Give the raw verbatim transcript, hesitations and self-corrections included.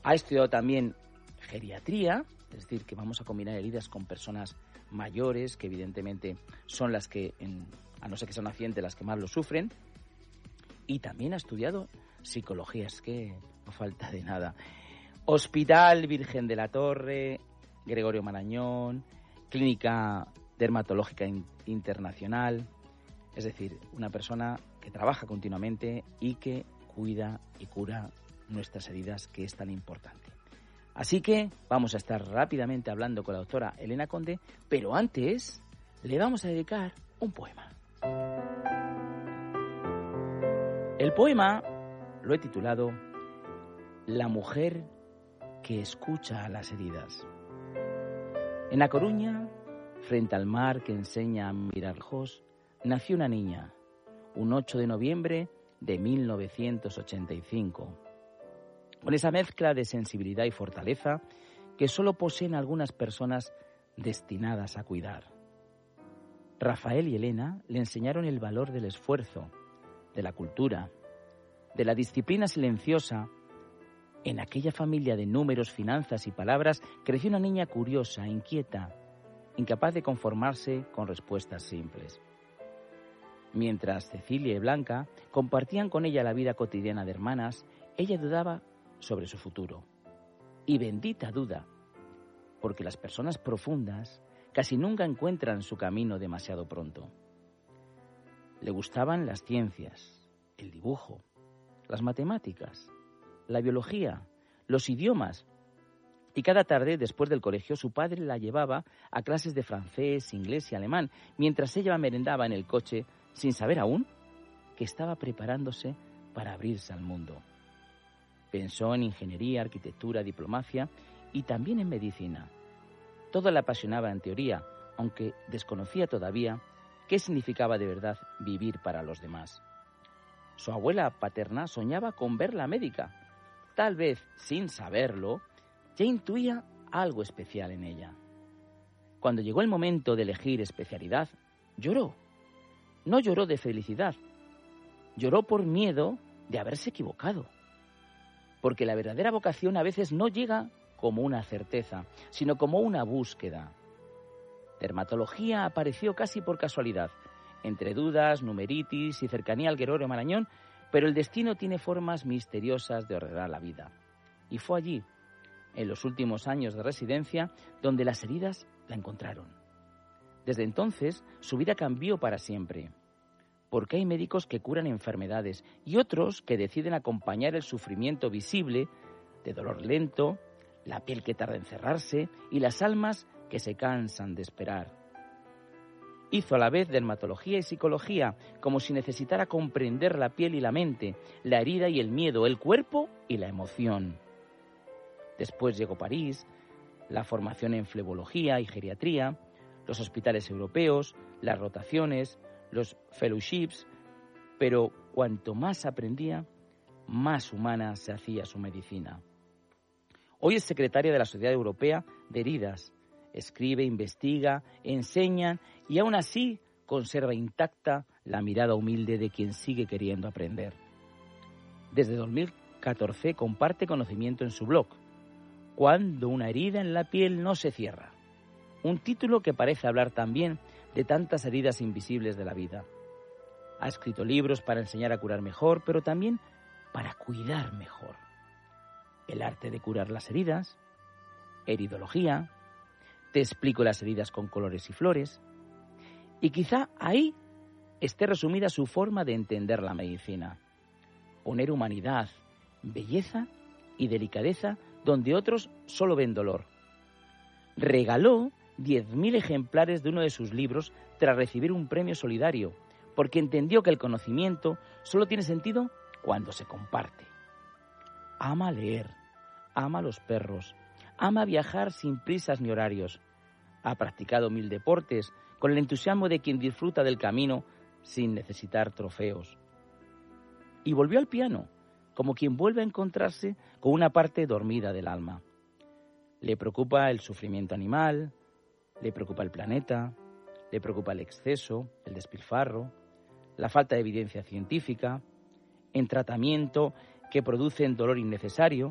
Ha estudiado también geriatría, es decir, que vamos a combinar heridas con personas mayores, que evidentemente son las que, en, a no ser que sea un accidente, las que más lo sufren. Y también ha estudiado psicología, es que no falta de nada. Hospital Virgen de la Torre, Gregorio Marañón, Clínica Dermatológica Internacional, es decir, una persona que trabaja continuamente y que cuida y cura nuestras heridas, que es tan importante. Así que vamos a estar rápidamente hablando con la doctora Elena Conde, pero antes le vamos a dedicar un poema. El poema lo he titulado La mujer que escucha a las heridas. En A Coruña, frente al mar que enseña a mirar lejos, nació una niña, un ocho de noviembre de mil novecientos ochenta y cinco, con esa mezcla de sensibilidad y fortaleza que solo poseen algunas personas destinadas a cuidar. Rafael y Elena le enseñaron el valor del esfuerzo, de la cultura, de la disciplina silenciosa. En aquella familia de números, finanzas y palabras creció una niña curiosa, inquieta, incapaz de conformarse con respuestas simples. Mientras Cecilia y Blanca compartían con ella la vida cotidiana de hermanas, ella dudaba sobre su futuro. Y bendita duda, porque las personas profundas casi nunca encuentran su camino demasiado pronto. Le gustaban las ciencias, el dibujo, las matemáticas, la biología, los idiomas. Y cada tarde, después del colegio, su padre la llevaba a clases de francés, inglés y alemán, mientras ella merendaba en el coche, sin saber aún que estaba preparándose para abrirse al mundo. Pensó en ingeniería, arquitectura, diplomacia y también en medicina. Todo le apasionaba en teoría, aunque desconocía todavía qué significaba de verdad vivir para los demás. Su abuela paterna soñaba con verla médica. Tal vez, sin saberlo, ya intuía algo especial en ella. Cuando llegó el momento de elegir especialidad, lloró. No lloró de felicidad, lloró por miedo de haberse equivocado. Porque la verdadera vocación a veces no llega como una certeza, sino como una búsqueda. Dermatología apareció casi por casualidad, entre dudas, numeritis y cercanía al Gregorio Marañón, pero el destino tiene formas misteriosas de ordenar la vida. Y fue allí, en los últimos años de residencia, donde las heridas la encontraron. Desde entonces, su vida cambió para siempre, porque hay médicos que curan enfermedades y otros que deciden acompañar el sufrimiento visible de dolor lento, la piel que tarda en cerrarse y las almas que se cansan de esperar. Hizo a la vez dermatología y psicología, como si necesitara comprender la piel y la mente, la herida y el miedo, el cuerpo y la emoción. Después llegó París, la formación en flebología y geriatría, los hospitales europeos, las rotaciones, los fellowships, pero cuanto más aprendía, más humana se hacía su medicina. Hoy es secretaria de la Sociedad Europea de Heridas. Escribe, investiga, enseña y aún así conserva intacta la mirada humilde de quien sigue queriendo aprender. Desde dos mil catorce comparte conocimiento en su blog, Cuando una herida en la piel no se cierra. Un título que parece hablar también de tantas heridas invisibles de la vida. Ha escrito libros para enseñar a curar mejor, pero también para cuidar mejor. El arte de curar las heridas, heridología, te explico las heridas con colores y flores, y quizá ahí esté resumida su forma de entender la medicina. Poner humanidad, belleza y delicadeza donde otros solo ven dolor. Regaló diez mil ejemplares de uno de sus libros tras recibir un premio solidario, porque entendió que el conocimiento solo tiene sentido cuando se comparte. Ama leer, ama los perros, ama viajar sin prisas ni horarios. Ha practicado mil deportes con el entusiasmo de quien disfruta del camino sin necesitar trofeos. Y volvió al piano, como quien vuelve a encontrarse con una parte dormida del alma. Le preocupa el sufrimiento animal, le preocupa el planeta, le preocupa el exceso, el despilfarro, la falta de evidencia científica, en tratamiento que producen dolor innecesario,